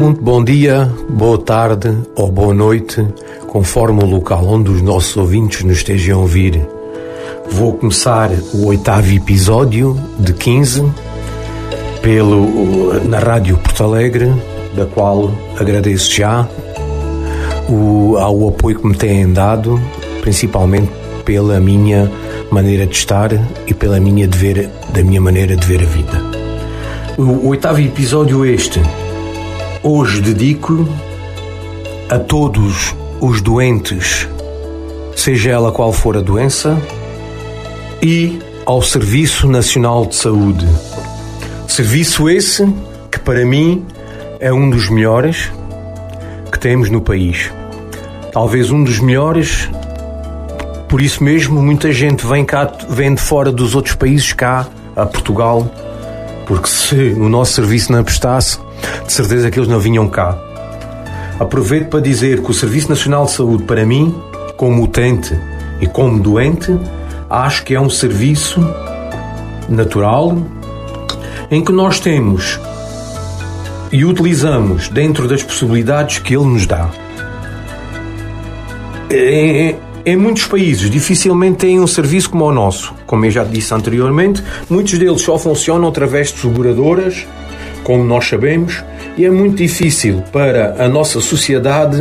Muito bom dia, boa tarde ou boa noite, conforme o local onde os nossos ouvintes nos estejam a ouvir. Vou começar o 8º episódio de 15 na Rádio Porto Alegre, da qual agradeço já ao apoio que me têm dado, principalmente pela minha maneira de estar e pela minha maneira de ver a vida. O 8º episódio hoje dedico a todos os doentes, seja ela qual for a doença, e ao Serviço Nacional de Saúde. Serviço esse que para mim é um dos melhores que temos no país. Talvez um dos melhores, por isso mesmo muita gente vem de fora dos outros países cá a Portugal, porque se o nosso serviço não prestasse, de certeza que eles não vinham cá. Aproveito para dizer que o Serviço Nacional de Saúde, para mim, como utente e como doente, acho que é um serviço natural em que nós temos e utilizamos dentro das possibilidades que ele nos dá. Em muitos países dificilmente têm um serviço como o nosso. Como eu já disse anteriormente, muitos deles só funcionam através de seguradoras, como nós sabemos, e é muito difícil para a nossa sociedade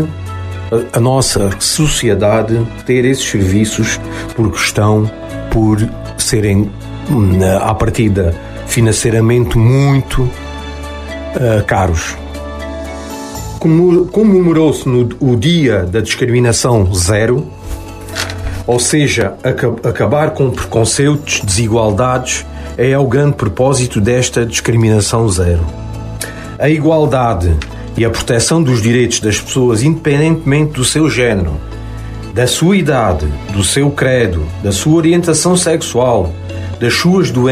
ter esses serviços por serem, à partida, financeiramente muito caros. Comemorou-se o Dia da Discriminação Zero, ou seja, acabar com preconceitos, desigualdades, é o grande propósito desta discriminação zero. A igualdade e a proteção dos direitos das pessoas, independentemente do seu género, da sua idade, do seu credo, da sua orientação sexual, das suas doenças,